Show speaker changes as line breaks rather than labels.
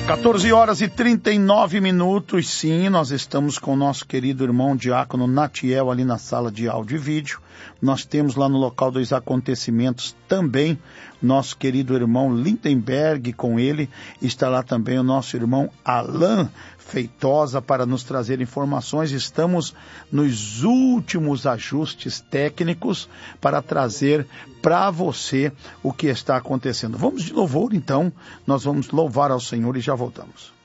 14 horas e 39 minutos, sim, nós estamos com o nosso querido irmão diácono Natiel ali na sala de áudio e vídeo. Nós temos lá no local dos acontecimentos também nosso querido irmão Lindenberg, com ele está lá também o nosso irmão Alain Feitosa para nos trazer informações. Estamos nos últimos ajustes técnicos para trazer para você o que está acontecendo. Vamos de louvor então, nós vamos louvar ao Senhor e já voltamos.